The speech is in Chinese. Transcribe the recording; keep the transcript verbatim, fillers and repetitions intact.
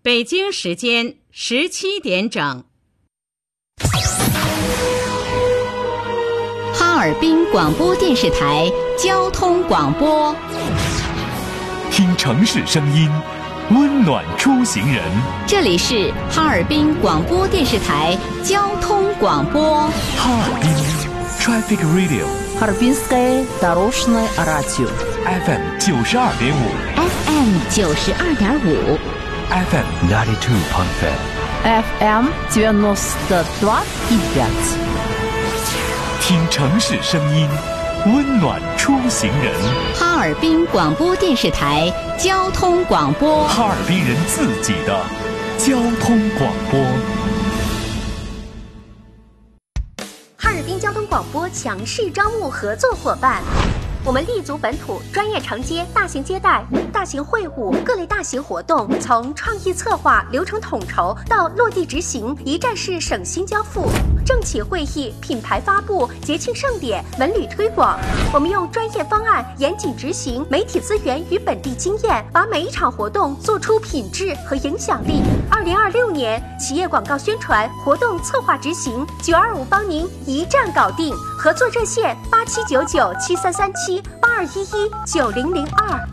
北京时间十七点整。 哈尔滨广播电视台交通广播， 听城市声音，温暖出行人。 这里是哈尔滨广播电视台交通广播。 哈尔滨 Traffic Radio， Харбинское дорожное радио F M 九十二点五 F M 九十二点五 F M ninety two point five F M девяносто два и пять。 听城市声音，温暖出行人。 哈尔滨广播电视台交通广播， 哈尔滨人自己的交通广播。 哈尔滨交通广播强势招募合作伙伴。我们立足本土，专业承接大型接待、大型会晤、各类大型活动，从创意策划、流程统筹到落地执行，一站式省心交付。政企会议、品牌发布、节庆盛典、文旅推广，我们用专业方案严谨执行，媒体资源与本地经验，把每一场活动做出品质和影响力。二零二六年企业广告宣传、活动策划执行，九二五帮您一站搞定。合作热线八七九九七三三七八二一一九零零二。